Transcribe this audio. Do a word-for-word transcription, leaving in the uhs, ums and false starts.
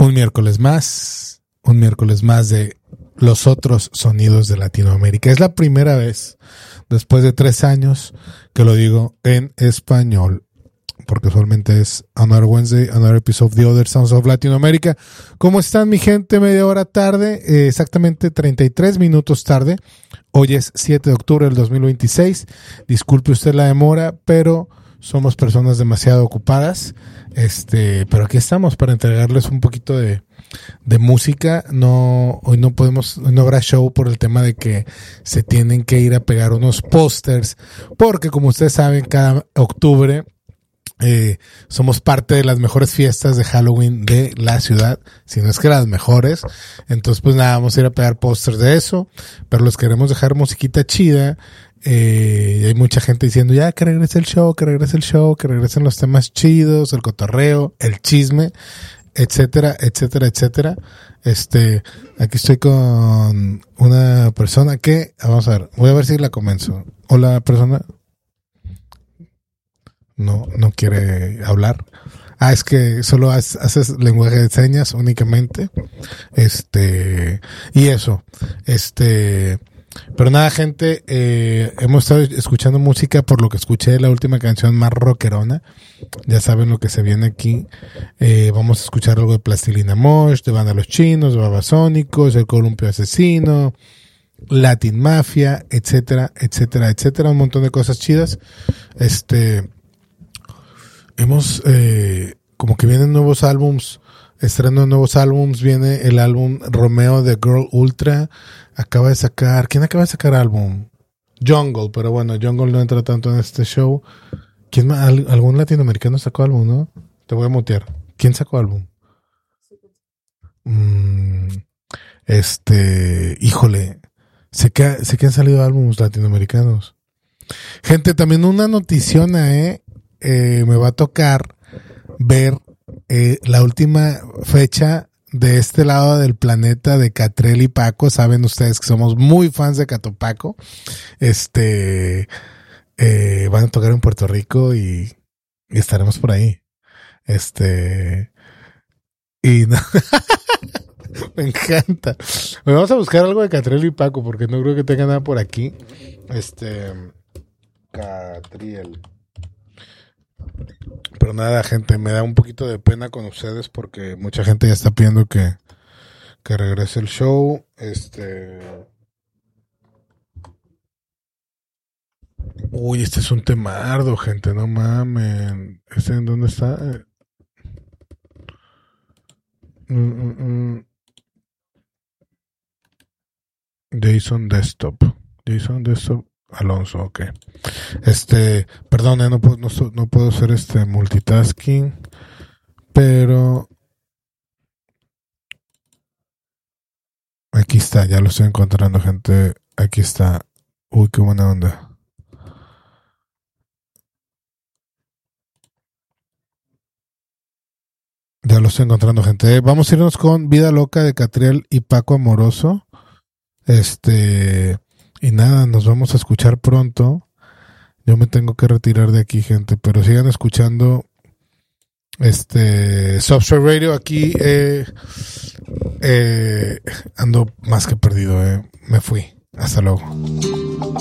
Un miércoles más, un miércoles más de los otros sonidos de Latinoamérica. Es la primera vez, después de tres años, que lo digo en español, porque usualmente es Another Wednesday, Another Episode of the Other Sounds of Latinoamérica. ¿Cómo están, mi gente? Media hora tarde, eh, exactamente treinta y tres minutos tarde. Hoy es siete de octubre del dos mil veintiséis. Disculpe usted la demora, pero somos personas demasiado ocupadas. Este, pero aquí estamos para entregarles un poquito de, de música. No, hoy no podemos, hoy no habrá show por el tema de que se tienen que ir a pegar unos pósters, porque como ustedes saben, cada octubre eh, somos parte de las mejores fiestas de Halloween de la ciudad, si no es que las mejores. Entonces, pues nada, vamos a ir a pegar pósters de eso, pero los queremos dejar musiquita chida. Eh, y hay mucha gente diciendo ya que regrese el show, que regrese el show, que regresen los temas chidos, el cotorreo, el chisme, etcétera, etcétera, etcétera. Este, aquí estoy con una persona que, vamos a ver, voy a ver si la convenzo. Hola, persona. No, no quiere hablar. Ah, es que solo haces lenguaje de señas únicamente. Este, y eso, este, pero nada, gente, eh, hemos estado escuchando música, por lo que escuché la última canción más rockerona. Ya saben lo que se viene aquí. Eh, vamos a escuchar algo de Plastilina Mosh, de Banda Los Chinos, de Babasónicos, El Columpio Asesino, Latin Mafia, etcétera, etcétera, etcétera. Un montón de cosas chidas. Este, hemos, eh, como que vienen nuevos álbums. Estreno de nuevos álbums, viene el álbum Romeo de Girl Ultra, acaba de sacar, ¿quién acaba de sacar álbum? Jungle, pero bueno, Jungle no entra tanto en este show. ¿Quién más? Al, algún latinoamericano sacó álbum, ¿no? Te voy a mutear. ¿Quién sacó álbum? Mm, este, híjole, sé que, sé que han salido álbumes latinoamericanos. Gente, también una noticiona, ¿eh? eh me va a tocar ver Eh, la última fecha de este lado del planeta de Catriel y Paco. Saben ustedes que somos muy fans de Catopaco. Este, eh, van a tocar en Puerto Rico y, y estaremos por ahí. Este, y no, me encanta. Bueno, vamos a buscar algo de Catriel y Paco porque no creo que tenga nada por aquí. Este, Catriel. Pero nada, gente, me da un poquito de pena con ustedes porque mucha gente ya está pidiendo que, que regrese el show. Este, uy, este es un temardo, gente, no mamen. ¿Este en dónde está? Mm, mm, mm. Jason Desktop. Jason Desktop. Alonso, ok. Este, perdón, eh, no puedo, no, no puedo hacer este multitasking, pero aquí está, ya lo estoy encontrando, gente. Aquí está. Uy, qué buena onda. Ya lo estoy encontrando, gente. Vamos a irnos con Vida Loca de Catriel y Paco Amoroso. Este, y nada, nos vamos a escuchar pronto. Yo me tengo que retirar de aquí, gente, pero sigan escuchando este Substrate Radio. Aquí eh, eh, ando más que perdido, eh. Me fui. Hasta luego.